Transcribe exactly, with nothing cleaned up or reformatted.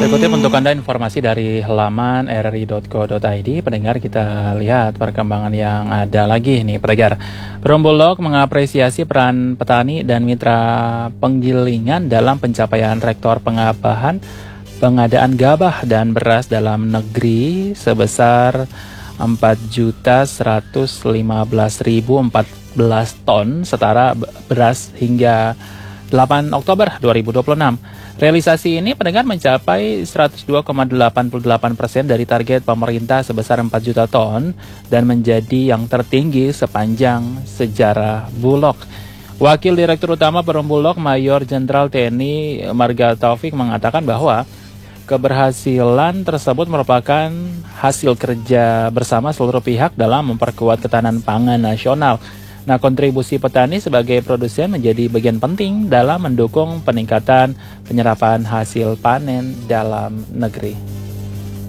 Berikutnya untuk Anda informasi dari halaman r r i dot co dot i d. Pendengar, kita lihat perkembangan yang ada lagi nih pendengar. Perumbulok mengapresiasi peran petani dan mitra penggilingan dalam pencapaian rekor pengabahan pengadaan gabah dan beras dalam negeri sebesar empat juta seratus lima belas ribu empat belas ton setara beras hingga delapan Oktober dua ribu dua puluh enam. Realisasi ini pendengar mencapai seratus dua koma delapan puluh delapan persen dari target pemerintah sebesar empat juta ton dan menjadi yang tertinggi sepanjang sejarah Bulog. Wakil Direktur Utama Perum Bulog Mayor Jenderal T N I Marga Taufik mengatakan bahwa keberhasilan tersebut merupakan hasil kerja bersama seluruh pihak dalam memperkuat ketahanan pangan nasional. Nah, kontribusi petani sebagai produsen menjadi bagian penting dalam mendukung peningkatan penyerapan hasil panen dalam negeri.